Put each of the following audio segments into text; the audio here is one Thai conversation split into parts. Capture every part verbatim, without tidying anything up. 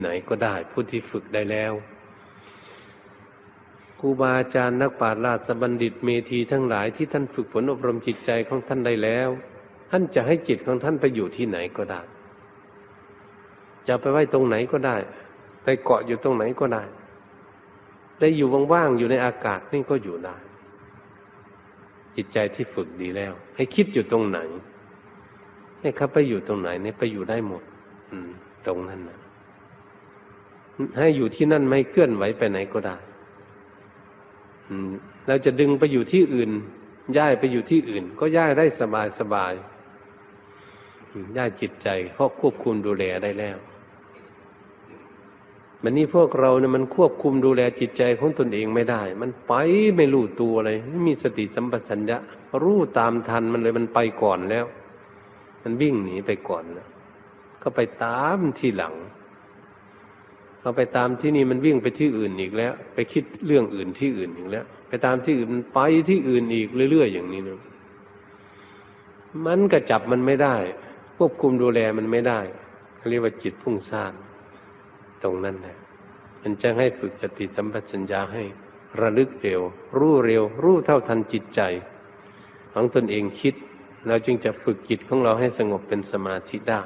ไหนก็ได้ผู้ที่ฝึกได้แล้วครูบาอาจารย์นักปราชญ์ราชบัณฑิตเมธีทั้งหลายที่ท่านฝึกฝนอบรมจิตใจของท่านได้แล้วท่านจะให้จิตของท่านไปอยู่ที่ไหนก็ได้จะไปไว้ตรงไหนก็ได้ไปเกาะอยู่ตรงไหนก็ได้ได้อยู่ว่างๆอยู่ในอากาศนี่ก็อยู่ได้จิตใจที่ฝึกดีแล้วให้คิดอยู่ตรงไหนให้เขาไปอยู่ตรงไหนเนี่ยไปอยู่ได้หมดอืมตรงนั้นนะให้อยู่ที่นั่นไม่เคลื่อนไหวไปไหนก็ได้อืมเราจะดึงไปอยู่ที่อื่นย้ายไปอยู่ที่อื่นก็ย้ายได้สบายสบายย้ายจิตใจเพราะควบคุมดูแลได้แล้วมันนี่พวกเราเนี่ยมันควบคุมดูแลจิตใจของตนเองไม่ได้มันไปไม่รู้ตัวเลยไม่มีสติสัมปชัญญะรู้ตามทันมันเลยมันไปก่อนแล้วมันวิ่งหนีไปก่อนแล้วก็ไปตามที่หลังพอไปตามที่นี่มันวิ่งไปที่อื่นอีกแล้วไปคิดเรื่องอื่นที่อื่นอีกแล้วไปตามที่อื่นมันไปที่อื่นอีกเรื่อยๆอย่างนี้นะมันก็จับมันไม่ได้ควบคุมดูแลมันไม่ได้เขาเรียกว่าจิตพุ่งซ่านตรงนั้นแหละมันจะให้ฝึกสติสัมปชัญญะให้ระลึกเร็วรู้เร็วรู้เท่าทันจิตใจของตนเองคิดเราจึงจะฝึกจิตของเราให้สงบเป็นสมาธิได้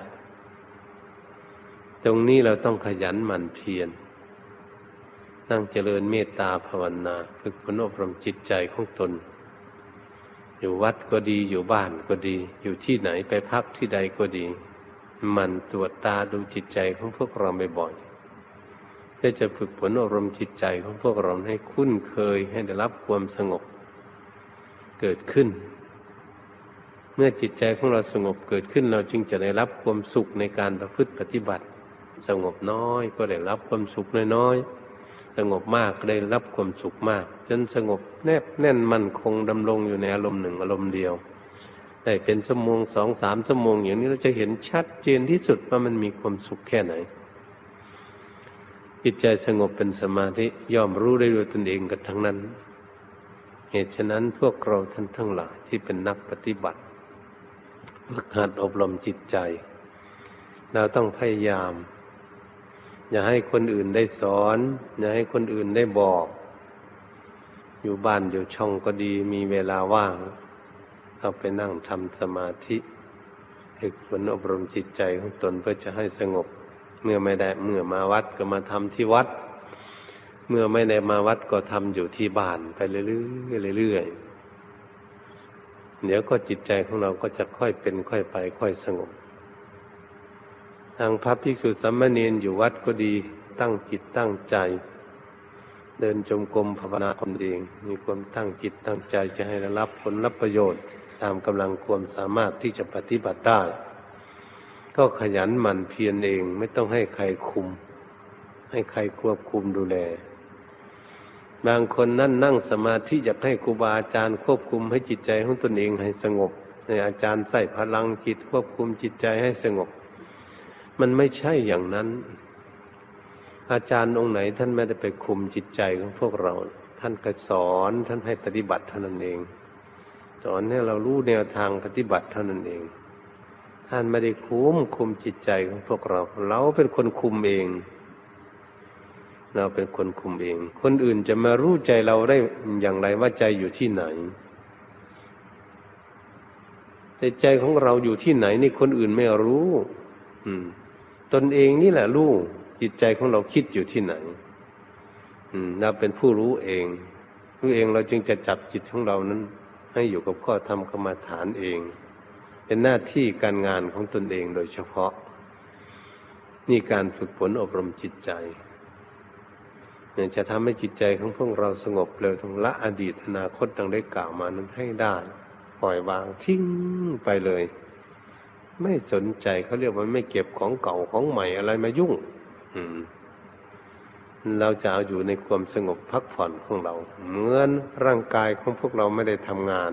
ตรงนี้เราต้องขยันหมั่นเพียรนั่งเจริญเมตตาภาวนาฝึกฝนอบรมจิตใจของตนอยู่วัดก็ดีอยู่บ้านก็ดีอยู่ที่ไหนไปพักที่ใดก็ดีหมั่นตรวจตาดูจิตใจของพวกเราบ่อยๆเพื่อจะฝึกฝนอบรมจิตใจของพวกเราให้คุ้นเคยให้ได้รับความสงบเกิดขึ้นเมื่อจิตใจของเราสงบเกิดขึ้นเราจึงจะได้รับความสุขในการประพฤติปฏิบัติสงบน้อยก็ได้รับความสุขน้อยๆสงบมากก็ได้รับความสุขมากจนสงบแนบแน่นมั่นคงดำรงอยู่ในอารมณ์หนึ่งอารมณ์เดียวได้เป็นชั่วโมงสองสามชั่วโมงอย่างนี้เราจะเห็นชัดเจนที่สุดว่ามันมีความสุขแค่ไหนจิตใจสงบเป็นสมาธิย่อมรู้ได้ด้วยตนเองกันทั้งนั้นเหตุฉะนั้นพวกเราท่านทั้งหลายที่เป็นนักปฏิบัติฝึกหัดอบรมจิตใจเราต้องพยายามอย่าให้คนอื่นได้สอนอย่าให้คนอื่นได้บอกอยู่บ้านอยู่ช่องก็ดีมีเวลาว่างเอาไปนั่งทำสมาธิฝึกฝนอบรมจิตใจของตนเพื่อจะให้สงบเมื่อไม่ได้เมื่อมาวัดก็มาทำที่วัดเมื่อไม่ได้มาวัดก็ทำอยู่ที่บ้านไปเรื่อยๆเรื่อยๆเดี๋ยวก็จิตใจของเราก็จะค่อยเป็นค่อยไปค่อยสงบทางพระภิกษุสามเณรอยู่วัดก็ดีตั้งจิตตั้งใจเดินจงกรมภาวนาตนเองมีความตั้งจิตตั้งใจจะให้ได้รับผลรับประโยชน์ตามกำลังความสามารถที่จะปฏิบัติได้ก็ขยันหมั่นเพียรเองไม่ต้องให้ใครคุมให้ใครควบคุมดูแลบางคนนั่นนั่งสมาธิอยากให้ครูบาอาจารย์ควบคุมให้จิตใจของตนเองให้สงบในอาจารย์ใส่พลังจิตควบคุมจิตใจให้สงบมันไม่ใช่อย่างนั้นอาจารย์องค์ไหนท่านไม่ได้ไปคุมจิตใจของพวกเราท่านก็สอนท่านให้ปฏิบัติเท่านั้นเองสอนให้เรารู้แนวทางปฏิบัติเท่านั้นเองท่านไม่ได้คุมคุมจิตใจของพวกเราเราเป็นคนคุมเองเราเป็นคนคุมเองคนอื่นจะมารู้ใจเราได้อย่างไรว่าใจอยู่ที่ไหนใจใจของเราอยู่ที่ไหนนี่คนอื่นไม่รู้อืมตนเองนี่แหละรู้จิตใจของเราคิดอยู่ที่ไหนอืมเราเป็นผู้รู้เองรู้เองเราจึงจะจับจิตของเรานั้นให้อยู่กับข้อธรรมกรรมฐานเองเป็นหน้าที่การงานของตนเองโดยเฉพาะนี่การฝึกฝนอบรมจิตใจเนี่ยจะทำให้จิตใจของพวกเราสงบเร็วทั้งละอดีตอนาคตดังได้กล่าวมานั้นให้ได้ปล่อยวางทิ้งไปเลยไม่สนใจเขาเรียกว่าไม่เก็บของเก่าของใหม่อะไรมายุ่งอืมเราจะเอาอยู่ในความสงบพักผ่อนของเราเหมือนร่างกายของพวกเราไม่ได้ทำงาน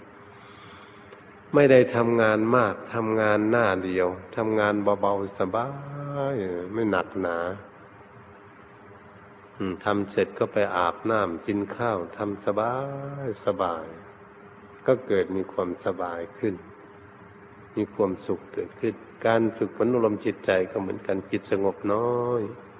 ไม่ได้ทำงานมากทำงานหน้าเดียวทำงานเบาๆสบายไม่หนักหนาทำเสร็จก็ไปอาบน้ำกินข้าวทำสบายสบายก็เกิดมีความสบายขึ้นมีความสุขเกิดขึ้นการฝึกฝนอารมณ์จิตใจก็เหมือนกันจิตสงบน้อย